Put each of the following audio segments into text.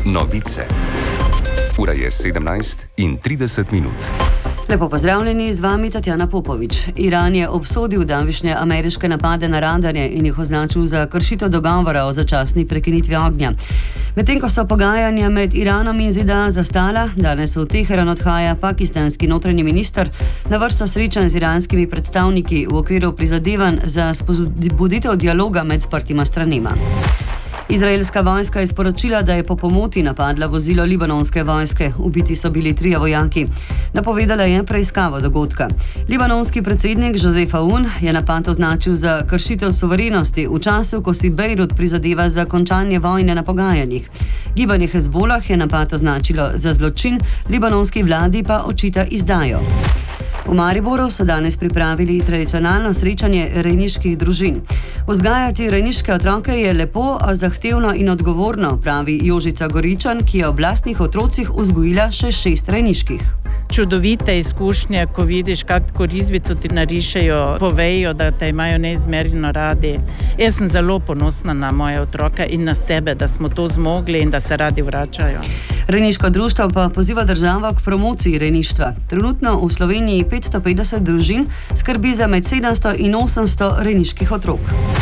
Novice. Ura je 17:30. Lepo pozdravljeni, z vami Tatjana Popovič. Iran je obsodil davšnje ameriške napade na radarje in jih označil za kršitev dogovora o začasni prekinitvi ognja. Medtem ko so pogajanja med Iranom in ZDA zastala, danes v Teheran odhaja pakistanski notranji minister na vrsto srečanj z iranskimi predstavniki v okviru prizadevanj za spodbuditev dialoga med sprtima stranima. Izraelska vojska je sporočila, da je po pomoti napadla vozilo libanonske vojske. Ubiti so bili 3 vojaki. Napovedala je preiskavo dogodka. Libanonski predsednik Josef Aoun je napad označil za kršitev suverenosti v času, ko si Bejrut prizadeva za končanje vojne na pogajanjih. Gibanje Hezbolah je napad označilo za zločin, libanonski vladi pa očita izdajo. V Mariboru so danes pripravili tradicionalno srečanje rejniških družin. Vzgajati rejniške otroke je lepo, a zahtevno in odgovorno, pravi Jožica Goričan, ki je ob lastnih otrocih vzgojila še 6 rejniških. Čudovite izkušnje, ko vidiš, kako risbico ti narišejo, povejo, da te imajo neizmerno radi. Jaz sem zelo ponosna na moje otroke in na sebe, da smo to zmogli in da se radi vračajo. Rejniško društvo pa poziva državo k promociji rejništva. Trenutno v Sloveniji 550 družin skrbi za med 700 in 800 rejniških otrok.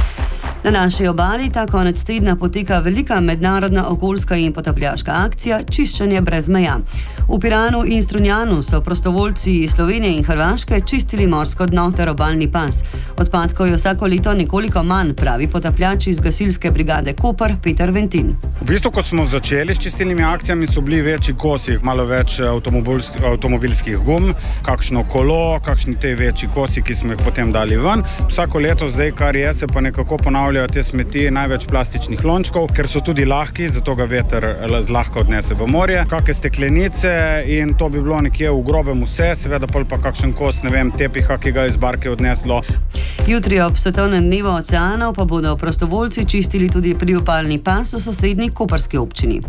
Na naši obali ta konec tedna poteka velika mednarodna okoljska in potapljaška akcija Čiščenje brez meja. V Piranu in Strunjanu so prostovoljci iz Slovenije in Hrvaške čistili morsko dno ter obalni pas. Odpadkov je vsako leto nekoliko manj, pravi potapljač iz gasilske brigade Koper Peter Ventin. V bistvu, ko smo začeli s čistilnimi akcijami, so bili večji kosi, malo več avtomobilskih gum, kakšno kolo, kakšni te večji kosi, ki smo jih potem dali ven. Vsako leto zdaj, kar je, se pa nekako ponavljajo te smeti, največ plastičnih lončkov, ker so tudi lahki, zato ga veter zlahka odnese v morje. Kakšne steklenice in to bi bilo nekje v grobem vse, seveda pa kakšen kos, ne vem, tepiha, ki ga iz barke odneslo. Jutri ob svetovnem dnevu oceanov pa bodo prostovoljci čistili tudi priobalni pas v sosednji koprski občini.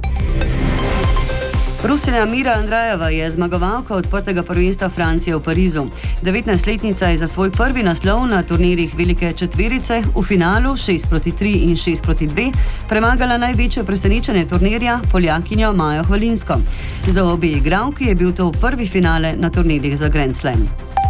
Rusinja Mira Andrajeva je zmagovalka odprtega prvenstva Francije v Parizu. 19-letnica je za svoj prvi naslov na turnirjih velike četverice v finalu 6-3 in 6-2 premagala največje presenečenje turnirja, Poljakinjo Majo Hvalinsko. Za obe igralki je bil to prvi finale na turnirjih za Grand Slam.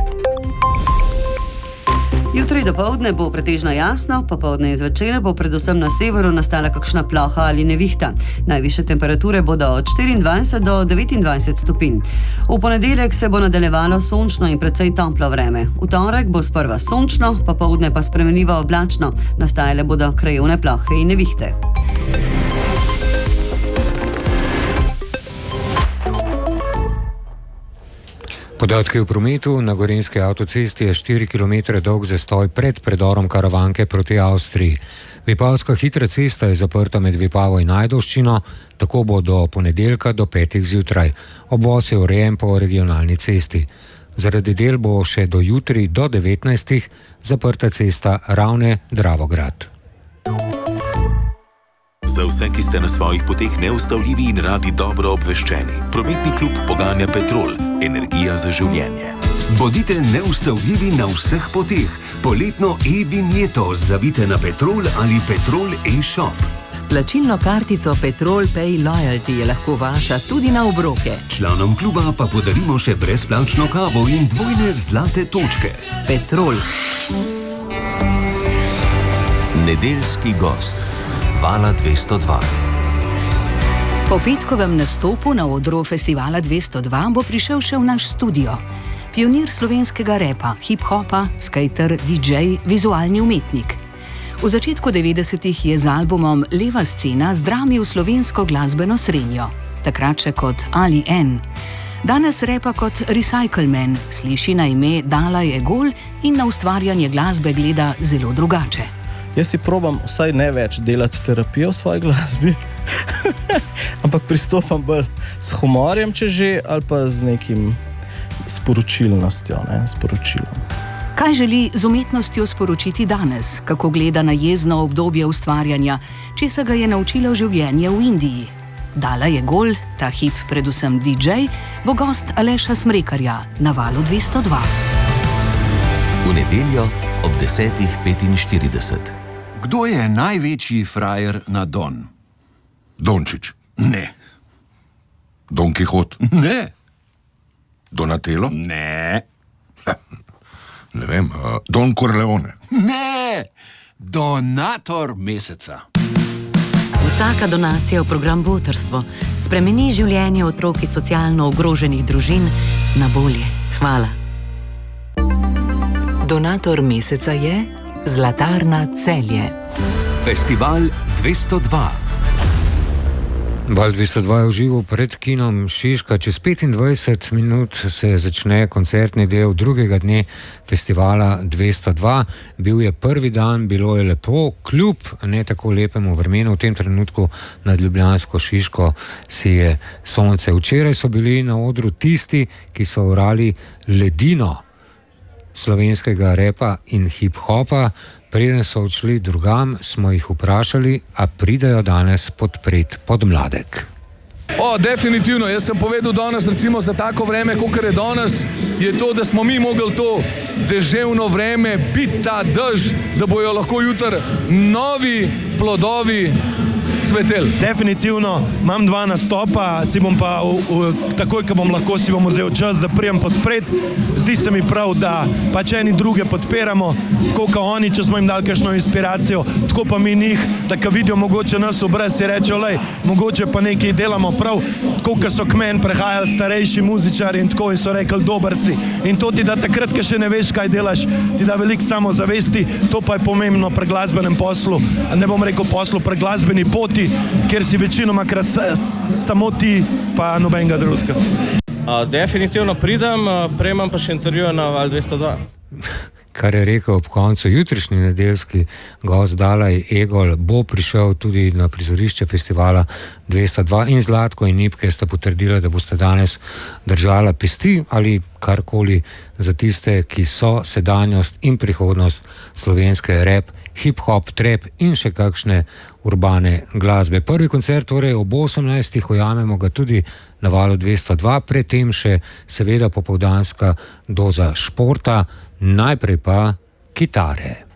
Jutri dopoldne bo pretežno jasno, popoldne in zvečer bo predvsem na severu nastala kakšna ploha ali nevihta. Najvišje temperature bodo od 24 do 29 stopinj. V ponedeljek se bo nadaljevalo sončno in precej toplo vreme. V torek bo sprva sončno, popoldne pa spremenljivo oblačno. Nastajale bodo krajevne plohe in nevihte. Podatki v prometu. Na gorenjski avtocesti je 4 km dolg zastoj pred predorom Karavanke proti Avstriji. Vipavska hitra cesta je zaprta med Vipavo in Ajdovščino, tako bo do ponedeljka do 5. zjutraj. Obvoz je urejen po regionalni cesti. Zaradi del bo še do jutri do 19. zaprta cesta Ravne-Dravograd. Za vse, ki ste na svojih poteh neustavljivi in radi dobro obveščeni. Prometni klub poganja Petrol. Energija za življenje. Bodite neustavljivi na vseh poteh. Poletno e-vinjeto zavite na Petrol ali Petrol e-shop. S plačilno kartico Petrol Pay Loyalty je lahko vaša tudi na obroke. Članom kluba pa podarimo še brezplačno kavo in 2 zlate točke. Petrol. Nedeljski gost Vala 202. Po petkovem nastopu na odru Festivala 202 bo prišel še v naš studio. Pionir slovenskega repa, hip-hopa, skater, DJ, vizualni umetnik. V začetku 90-ih je z albumom Leva scena zdramil slovensko glasbeno srenjo. Takrat še kot Ali N. Danes repa kot Recycle Man, sliši na ime Dala je gol in na ustvarjanje glasbe gleda zelo drugače. Jaz si probam vsaj ne več delati terapijo v svoji glasbi, ampak pristopam bolj s humorjem, če že, ali pa z nekim sporočilnostjo, sporočilom. Kaj želi z umetnostjo sporočiti danes? Kako gleda na jezno obdobje ustvarjanja? Česa ga je naučilo življenje v Indiji? Dala je gol, ta hip predvsem DJ, bo gost Aleša Smrekarja na Valu 202. V nedeljo ob 10:45. Kdo je največji frajer na Don? Dončić. Ne. Don Quixote? Ne. Donatello? Ne. Ne vem, Don Corleone? Ne. Donator meseca. Vsaka donacija v program Botrstvo spremeni življenje otrok iz socialno ogroženih družin na bolje. Hvala. Donator meseca je Zlatarna Celje. Festival 202. Val 202 je v živo pred kinom Šiška. Čez 25 minut se začne koncertni del drugega dne festivala 202. Bil je prvi dan, bilo je lepo, kljub ne tako lepemu vremenu. V tem trenutku nad ljubljansko Šiško si je sonce. Včeraj so bili na odru tisti, ki so orali ledino slovenskega repa in hip-hopa. Preden so odšli drugam, smo jih vprašali, a pridejo danes podpreti Podmladek. Definitivno, jaz sem povedal danes, recimo za tako vreme, kakor je danes, je to, da smo mi mogli to deževno vreme, biti ta dež, da bojo lahko jutri novi plodovi cveteli. Definitivno imam 2 nastopa, si bom pa takoj, ko bom lahko, si bom vzel čas, da prijem podpreti. Zdi se mi prav, da pač eni druge podpiramo, tako kot oni, če smo jim dali kakšno inspiracijo, tako pa mi njih, da ko vidijo mogoče nas obraz, si rečejo, lej, mogoče pa nekaj delamo prav, tako kot so k meni prehajali starejši muzičari in tako, in so rekli, dober si. In to ti da takrat, ko še ne veš, kaj delaš, ti da veliko samozavesti, to pa je pomembno pri glasbenem poslu, ne bom rekel poslu, pri glasbeni poti, kjer si večinoma krat samo ti, pa nobenega drugega. Definitivno pridem, prej imam pa še intervju na Val 202. Kar je rekel ob koncu, jutrišnji nedeljski gost Dalaj Egol bo prišel tudi na prizorišče festivala 202 in Zlatko in Nipke sta potrdila, da boste danes držala pesti ali karkoli za tiste, ki so sedanjost in prihodnost slovenske rap, hip-hop, trap in še kakšne urbane glasbe. Prvi koncert torej ob 18. ujamemo ga tudi na Valu 202, predtem še seveda popoldanska doza športa, najprej pa kitare.